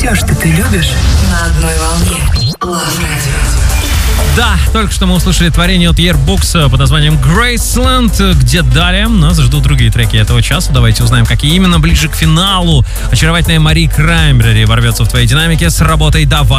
Все, что ты любишь, на одной волне. Love Radio. Да, только что мы услышали творение от Yearbooks под названием Graceland, где далее нас ждут другие треки этого часа. Давайте узнаем, какие именно. Ближе к финалу очаровательная Мари Краймбрери ворвется в твои динамики с работой «Давай».